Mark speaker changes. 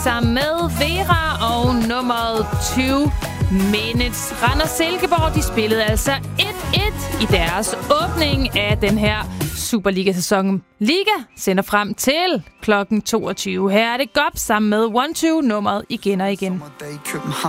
Speaker 1: sammen med Vera og nummeret 20 Minutes. Randers Silkeborg, de spillede altså 1-1 i deres åbning af den her Superliga-sæson. Liga sender frem til klokken 22. Her er det GOP sammen med 1-2 nummeret igen og igen.